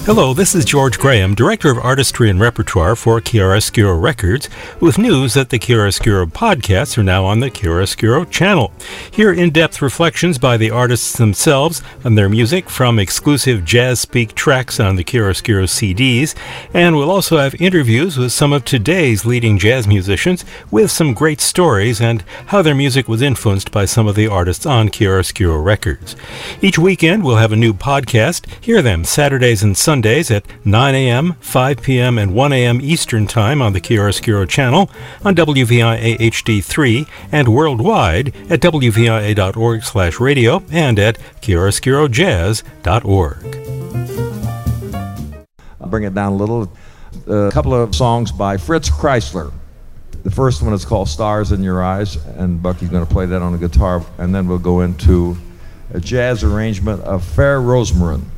Hello, this is George Graham, Director of Artistry and Repertoire for Chiaroscuro Records, with news that the Chiaroscuro podcasts are now on the Chiaroscuro channel. Hear in-depth reflections by the artists themselves on their music from exclusive Jazz Speak tracks on the Chiaroscuro CDs, and we'll also have interviews with some of today's leading jazz musicians with some great stories and how their music was influenced by some of the artists on Chiaroscuro Records. Each weekend we'll have a new podcast. Hear them Saturdays and Sundays at 9 a.m., 5 p.m., and 1 a.m. Eastern Time on the Chiaroscuro channel, on WVIA HD3, and worldwide at wvia.org/radio and at chiaroscurojazz.org. I'll bring it down a little. A couple of songs by Fritz Kreisler. The first one is called Stars in Your Eyes, and Bucky's going to play that on the guitar, and then we'll go into a jazz arrangement of Fair Rosmarin.